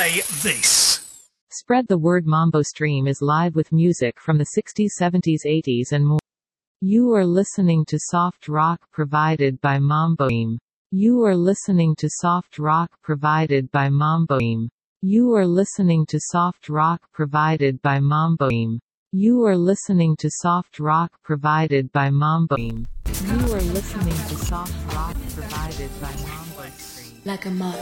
play this. Spread the word. Mambo Stream is live with music from the 60s, 70s, 80s and more. You are listening to soft rock provided by Mambo Stream. You are listening to soft rock provided by Mambo Stream. You are listening to soft rock provided by Mambo Stream. You are listening to soft rock provided by Mambo Stream. You are listening to soft rock provided by Mambo Stream. Like a moth